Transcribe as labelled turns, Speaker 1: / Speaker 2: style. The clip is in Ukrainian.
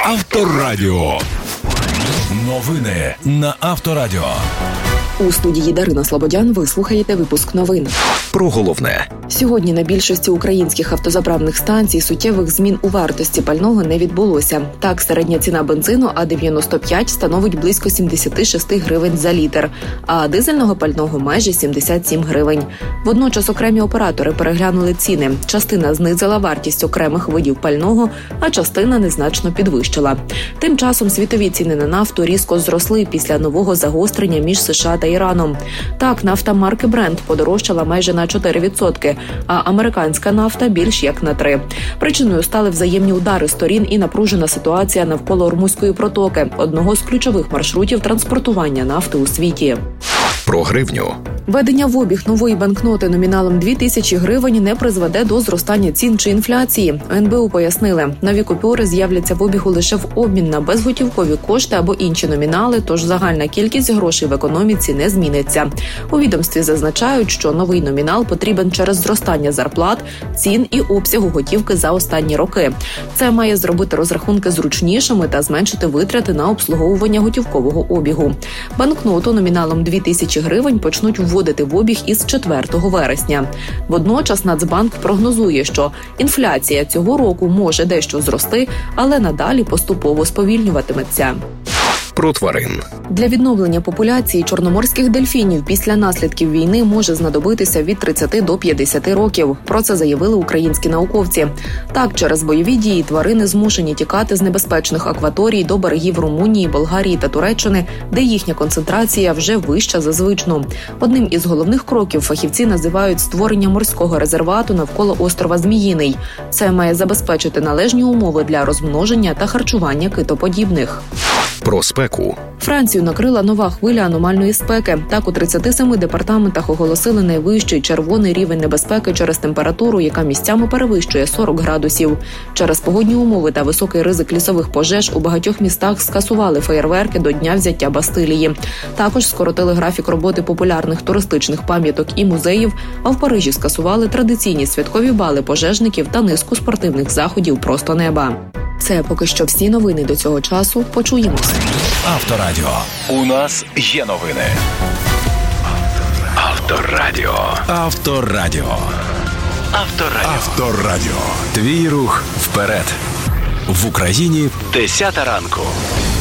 Speaker 1: Авторадіо. Новини на Авторадіо.
Speaker 2: У студії Дарина Слободян ви слухаєте випуск новин.
Speaker 1: Про головне.
Speaker 2: Сьогодні на більшості українських автозаправних станцій суттєвих змін у вартості пального не відбулося. Так, середня ціна бензину А95 становить близько 76 гривень за літр, а дизельного пального майже 77 гривень. Водночас окремі оператори переглянули ціни. Частина знизила вартість окремих видів пального, а частина незначно підвищила. Тим часом світові ціни на нафту різко зросли після нового загострення між США та Іраном. Так, нафта марки Brent подорожчала майже на 4%, а американська нафта більш як на 3%. Причиною стали взаємні удари сторін і напружена ситуація навколо Ормузької протоки, одного з ключових маршрутів транспортування нафти у світі.
Speaker 1: Про гривню.
Speaker 2: Введення в обіг нової банкноти номіналом 2000 гривень не призведе до зростання цін чи інфляції. НБУ пояснили, нові купюри з'являться в обігу лише в обмін на безготівкові кошти або інші номінали, тож загальна кількість грошей в економіці не зміниться. У відомстві зазначають, що новий номінал потрібен через зростання зарплат, цін і обсягу готівки за останні роки. Це має зробити розрахунки зручнішими та зменшити витрати на обслуговування готівкового обігу. Банкноту номіналом 2000 гривень почнуть вводити в обіг із 4 вересня. Водночас Нацбанк прогнозує, що інфляція цього року може дещо зрости, але надалі поступово сповільнюватиметься.
Speaker 1: Про тварин.
Speaker 2: Для відновлення популяції чорноморських дельфінів після наслідків війни може знадобитися від 30 до 50 років. Про це заявили українські науковці. Так, через бойові дії тварини змушені тікати з небезпечних акваторій до берегів Румунії, Болгарії та Туреччини, де їхня концентрація вже вища за звичну. Одним із головних кроків фахівці називають створення морського резервату навколо острова Зміїний. Це має забезпечити належні умови для розмноження та харчування китоподібних.
Speaker 1: Про спеку.
Speaker 2: Францію накрила нова хвиля аномальної спеки. Так, у 37 департаментах оголосили найвищий червоний рівень небезпеки через температуру, яка місцями перевищує 40 градусів. Через погодні умови та високий ризик лісових пожеж у багатьох містах скасували феєрверки до Дня взяття Бастилії. Також скоротили графік роботи популярних туристичних пам'яток і музеїв, а в Парижі скасували традиційні святкові бали пожежників та низку спортивних заходів просто неба. Це поки що всі новини до цього часу. Почуємося.
Speaker 1: Авторадіо. У нас є новини. Авторадіо. Авторадіо. Авторадіо. Авторадіо. Твій рух вперед. В Україні 10 ранку.